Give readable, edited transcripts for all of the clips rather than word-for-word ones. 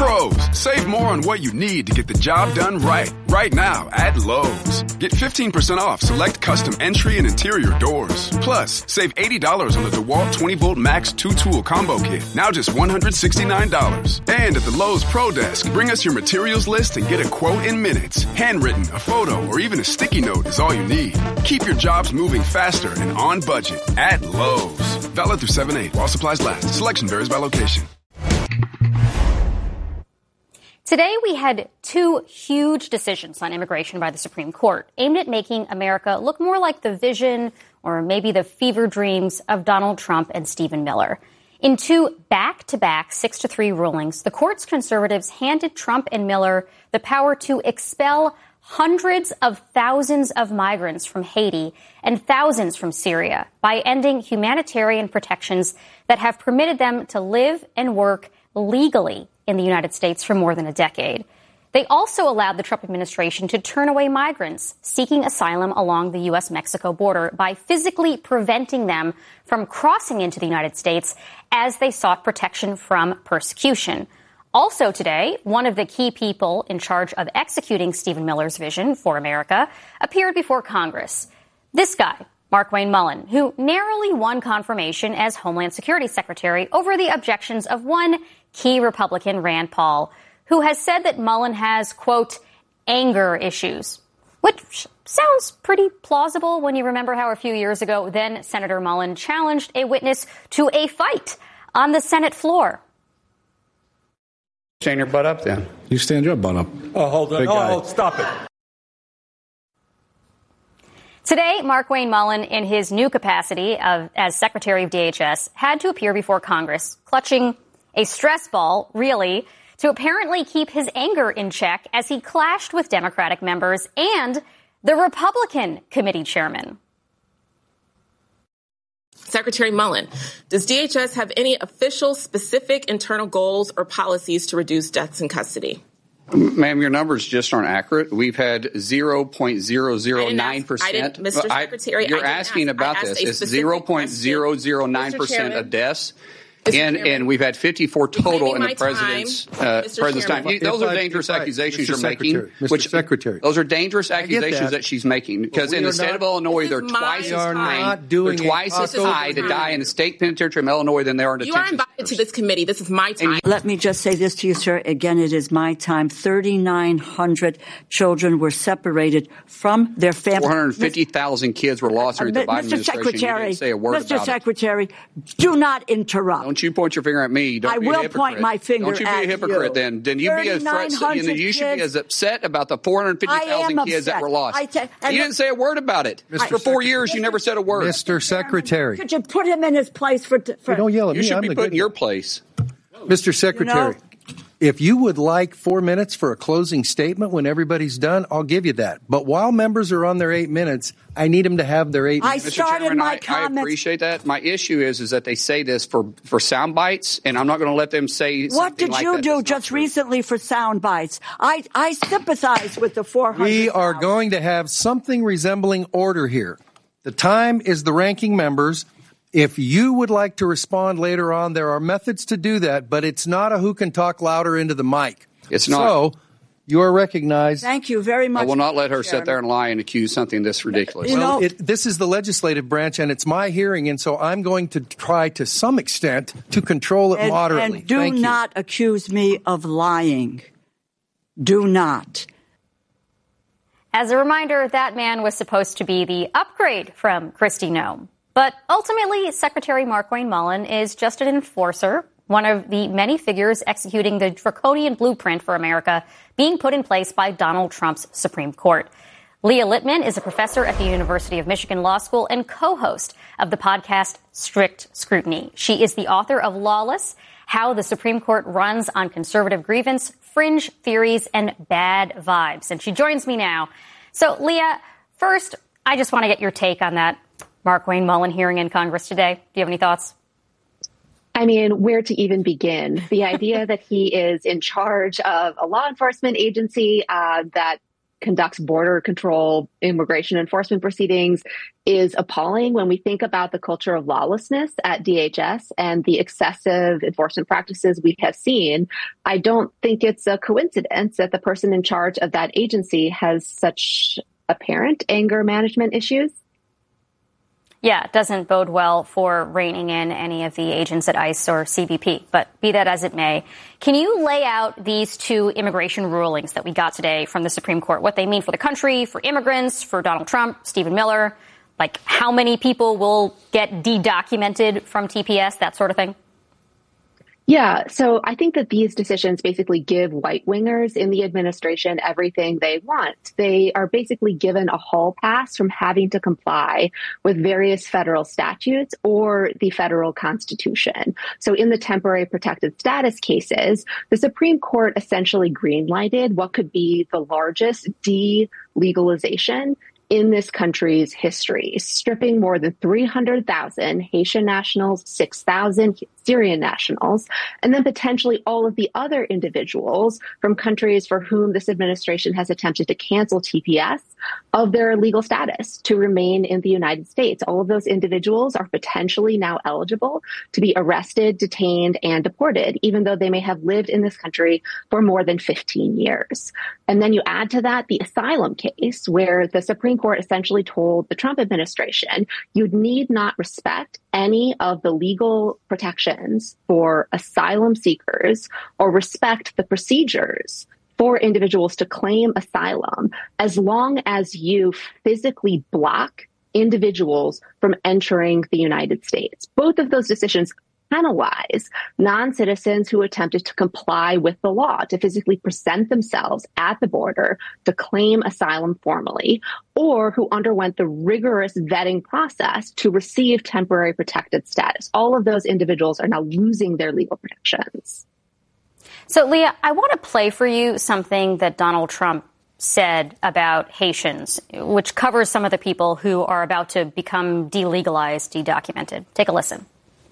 Pros, save more on what you need to get the job done right. Right now at Lowe's. Get 15% off select custom entry and interior doors. Plus, save $80 on the DeWalt 20-volt Max 2-tool combo kit. Now just $169. And at the Lowe's Pro Desk, bring us your materials list and get a quote in minutes. Handwritten, a photo, or even a sticky note is all you need. Keep your jobs moving faster and on budget at Lowe's. Valid through 7/8 while supplies last. Selection varies by location. Today, we had two huge decisions on immigration by the Supreme Court aimed at making America look more like the vision or maybe the fever dreams of Donald Trump and Stephen Miller. In two back-to-back 6-3 rulings, the court's conservatives handed Trump and Miller the power to expel hundreds of thousands of migrants from Haiti and thousands from Syria by ending humanitarian protections that have permitted them to live and work legally in the United States for more than a decade. They also allowed the Trump administration to turn away migrants seeking asylum along the U.S.-Mexico border by physically preventing them from crossing into the United States as they sought protection from persecution. Also today, one of the key people in charge of executing Stephen Miller's vision for America appeared before Congress. This guy, Markwayne Mullin, who narrowly won confirmation as Homeland Security Secretary over the objections of one key Republican, Rand Paul, who has said that Mullin has, quote, anger issues, which sounds pretty plausible when you remember how a few years ago then Senator Mullin challenged a witness to a fight on the Senate floor. Stand your butt up then. You stand your butt up. Oh, hold on. Oh, stop it. Today, Markwayne Mullin, in his new capacity as Secretary of DHS, had to appear before Congress, clutching a stress ball, really, to apparently keep his anger in check as he clashed with Democratic members and the Republican committee chairman. Secretary Mullin, does DHS have any official specific internal goals or policies to reduce deaths in custody? Ma'am, your numbers just aren't accurate. We've had 0.009%. Mr. Secretary, you're asking about this. It's 0.009% of deaths. And we've had 54 total in the president's time. Those are dangerous accusations you're making. Mr. Secretary. Those are dangerous accusations that she's making. Because in the state of Illinois, they're twice as high to die in the state penitentiary of Illinois than they are in detention. You are invited to this committee. This is my time. Let me just say this to you, sir. Again, it is my time. 3,900 children were separated from their families. 450,000 kids were lost during the Biden administration. You didn't say a word about it. Mr. Secretary, do not interrupt. Don't you point your finger at me. Don't be a hypocrite. Point my finger at you. Don't you be a hypocrite then. Then you should be as upset about the 450,000 kids that were lost. You didn't say a word about it. For 4 years, you never said a word. Mr. Secretary. Could you put him in his place for don't yell at me. You should be put in your place. Mr. Secretary. If you would like 4 minutes for a closing statement when everybody's done, I'll give you that. But while members are on their 8 minutes, I need them to have their 8 minutes. I started my comments. I appreciate that. My issue is that they say this for sound bites, and I'm not going to let them say something like that. What did you do just recently for sound bites? I sympathize with the 400. We are going to have something resembling order here. The time is the ranking members. If you would like to respond later on, there are methods to do that, but it's not a who can talk louder into the mic. It's not. So you are recognized. Thank you very much. I will not let her sit there and lie and accuse something this ridiculous. This is the legislative branch, and it's my hearing, and so I'm going to try to some extent to control it moderately. And do not accuse me of lying. Do not. As a reminder, that man was supposed to be the upgrade from Kristi Noem. But ultimately, Secretary Markwayne Mullin is just an enforcer, one of the many figures executing the draconian blueprint for America being put in place by Donald Trump's Supreme Court. Leah Littman is a professor at the University of Michigan Law School and co-host of the podcast Strict Scrutiny. She is the author of Lawless, How the Supreme Court Runs on Conservative Grievance, Fringe Theories, and Bad Vibes. And she joins me now. So, Leah, first, I just want to get your take on that Markwayne Mullin hearing in Congress today. Do you have any thoughts? I mean, where to even begin? The idea that he is in charge of a law enforcement agency that conducts border control, immigration enforcement proceedings is appalling. When we think about the culture of lawlessness at DHS and the excessive enforcement practices we have seen, I don't think it's a coincidence that the person in charge of that agency has such apparent anger management issues. Yeah, it doesn't bode well for reining in any of the agents at ICE or CBP, but be that as it may, can you lay out these two immigration rulings that we got today from the Supreme Court, what they mean for the country, for immigrants, for Donald Trump, Stephen Miller, like how many people will get de-documented from TPS, that sort of thing? Yeah, so I think that these decisions basically give right-wingers in the administration everything they want. They are basically given a hall pass from having to comply with various federal statutes or the federal constitution. So in the temporary protected status cases, the Supreme Court essentially green-lighted what could be the largest de-legalization in this country's history, stripping more than 300,000 Haitian nationals, 6,000 Syrian nationals, and then potentially all of the other individuals from countries for whom this administration has attempted to cancel TPS of their legal status to remain in the United States. All of those individuals are potentially now eligible to be arrested, detained, and deported, even though they may have lived in this country for more than 15 years. And then you add to that the asylum case, where the Supreme Court essentially told the Trump administration, you need not respect any of the legal protections for asylum seekers or respect the procedures for individuals to claim asylum as long as you physically block individuals from entering the United States. Both of those decisions penalize non-citizens who attempted to comply with the law, to physically present themselves at the border to claim asylum formally, or who underwent the rigorous vetting process to receive temporary protected status. All of those individuals are now losing their legal protections. So, Leah, I want to play for you something that Donald Trump said about Haitians, which covers some of the people who are about to become delegalized, de-documented. Take a listen.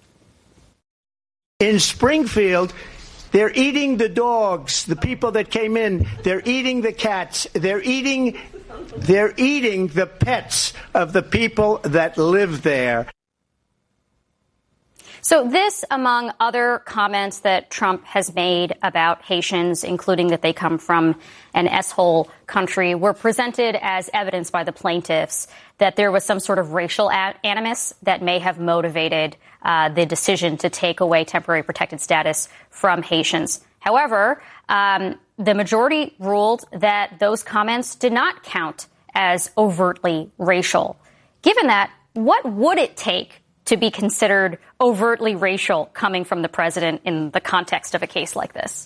In Springfield, they're eating the dogs, the people that came in. They're eating the cats. They're eating the pets of the people that live there. So this, among other comments that Trump has made about Haitians, including that they come from an S-hole country, were presented as evidence by the plaintiffs that there was some sort of racial animus that may have motivated the decision to take away temporary protected status from Haitians. However, the majority ruled that those comments did not count as overtly racial. Given that, what would it take to be considered overtly racial coming from the president in the context of a case like this?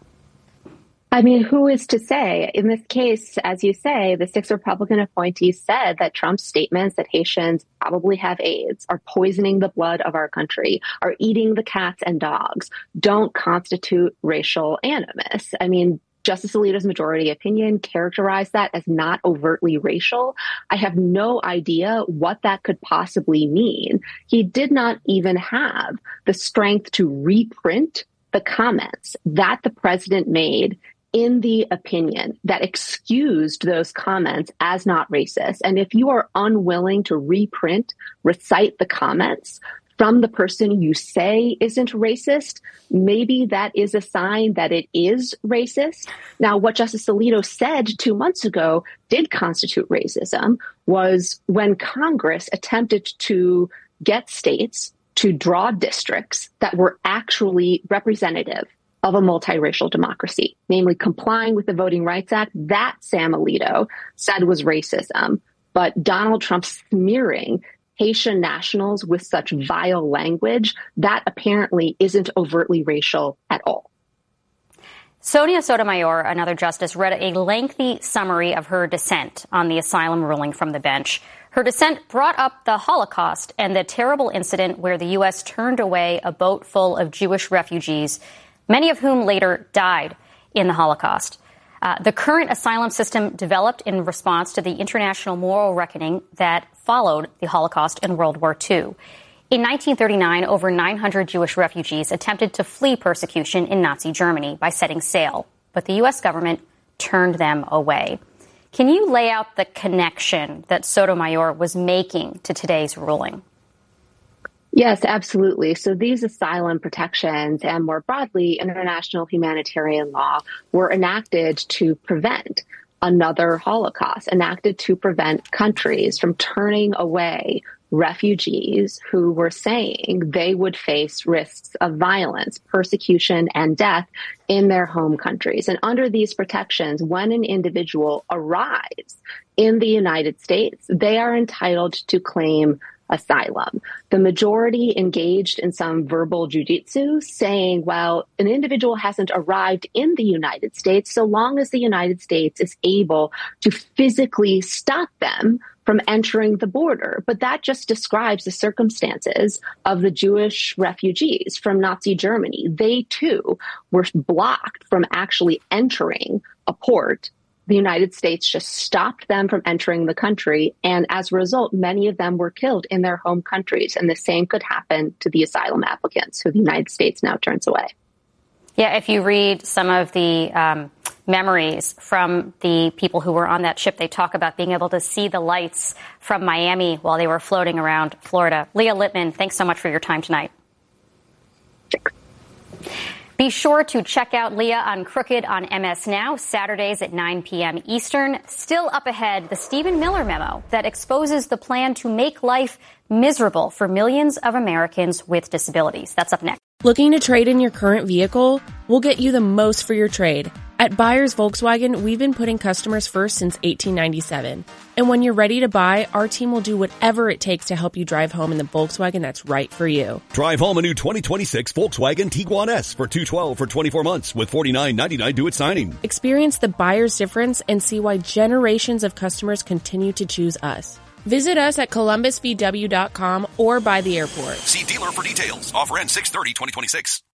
I mean, who is to say? In this case, as you say, the 6 Republican appointees said that Trump's statements that Haitians probably have AIDS, are poisoning the blood of our country, are eating the cats and dogs, don't constitute racial animus. I mean, Justice Alito's majority opinion characterized that as not overtly racial. I have no idea what that could possibly mean. He did not even have the strength to reprint the comments that the president made in the opinion that excused those comments as not racist. And if you are unwilling to recite the comments from the person you say isn't racist, maybe that is a sign that it is racist. Now, what Justice Alito said 2 months ago did constitute racism was when Congress attempted to get states to draw districts that were actually representative of a multiracial democracy, namely complying with the Voting Rights Act. That, Sam Alito said, was racism. But Donald Trump smearing Haitian nationals with such vile language, that apparently isn't overtly racial at all. Sonia Sotomayor, another justice, read a lengthy summary of her dissent on the asylum ruling from the bench. Her dissent brought up the Holocaust and the terrible incident where the U.S. turned away a boat full of Jewish refugees, many of whom later died in the Holocaust. The current asylum system developed in response to the international moral reckoning that followed the Holocaust in World War II. In 1939, over 900 Jewish refugees attempted to flee persecution in Nazi Germany by setting sail, but the U.S. government turned them away. Can you lay out the connection that Sotomayor was making to today's ruling? Yes, absolutely. So these asylum protections and more broadly, international humanitarian law were enacted to prevent another Holocaust, enacted to prevent countries from turning away refugees who were saying they would face risks of violence, persecution, and death in their home countries. And under these protections, when an individual arrives in the United States, they are entitled to claim asylum. The majority engaged in some verbal jujitsu saying, well, an individual hasn't arrived in the United States so long as the United States is able to physically stop them from entering the border. But that just describes the circumstances of the Jewish refugees from Nazi Germany. They, too, were blocked from actually entering a port. The United States just stopped them from entering the country. And as a result, many of them were killed in their home countries. And the same could happen to the asylum applicants who the United States now turns away. Yeah, if you read some of the memories from the people who were on that ship, they talk about being able to see the lights from Miami while they were floating around Florida. Leah Littman, thanks so much for your time tonight. Thanks. Be sure to check out Leah on Crooked on MS Now, Saturdays at 9 p.m. Eastern. Still up ahead, the Stephen Miller memo that exposes the plan to make life miserable for millions of Americans with disabilities. That's up next. Looking to trade in your current vehicle? We'll get you the most for your trade. At Buyers Volkswagen, we've been putting customers first since 1897. And when you're ready to buy, our team will do whatever it takes to help you drive home in the Volkswagen that's right for you. Drive home a new 2026 Volkswagen Tiguan S for $212 for 24 months with $49.99 due at signing. Experience the buyer's difference and see why generations of customers continue to choose us. Visit us at columbusvw.com or by the airport. See dealer for details. Offer ends 6/30/2026.